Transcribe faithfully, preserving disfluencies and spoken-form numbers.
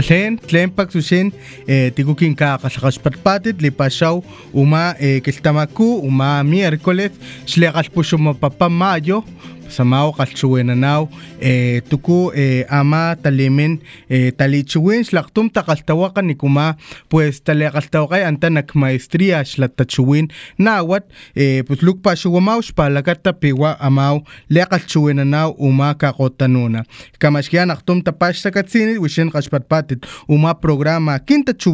Alen tlen paksushin tikukin ka kaxakaxpatpatit lipashaw uma kiltamaku uma miércoles xleqalpuxuma papa mayo samao qalchuwenanaw eh, tuku eh, ama talimin eh, talichuwin xlaqtum taqaltawaqa nikuma pues taleqaltawaqay antanak maestría xlatachuwin nawat eh, pues lukpa xuwamaw xpalakata piwa amaw leqalchuwenanaw uma kaqotanuna kamaxkian aqtum tapax sakatsinit wishin qaxpatpatit uma programa kinta